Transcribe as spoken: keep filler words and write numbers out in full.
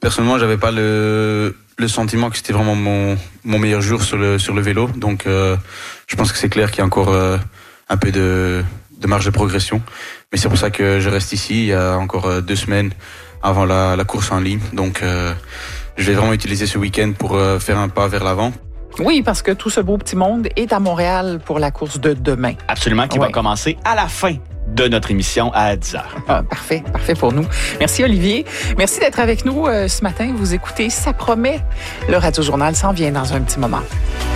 Personnellement, j'avais pas le, le sentiment que c'était vraiment mon, mon meilleur jour sur le, sur le vélo. Donc, euh, je pense que c'est clair qu'il y a encore euh, un peu de, de marge de progression. Mais c'est pour ça que je reste ici. Il y a encore euh, deux semaines avant la, la course en ligne. Donc, euh, je vais vraiment utiliser ce week-end pour euh, faire un pas vers l'avant. Oui, parce que tout ce beau petit monde est à Montréal pour la course de demain. Absolument, qui ouais. va commencer à la fin de notre émission à dix heures. Ah, parfait, parfait pour nous. Merci Olivier. Merci d'être avec nous euh, ce matin. Vous écoutez Ça promet. Le Radio Journal s'en vient dans un petit moment.